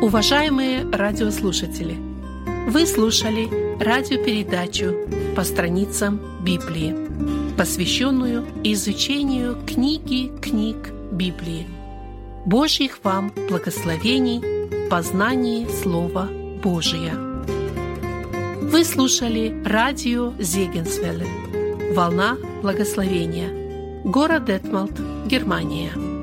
Уважаемые радиослушатели, вы слушали радиопередачу «По страницам Библии», посвященную изучению книг Библии. Божьих вам благословений в познании Слова Божия. Вы слушали радио Зегенсвелле, «Волна благословения», город Детмалт, Германия.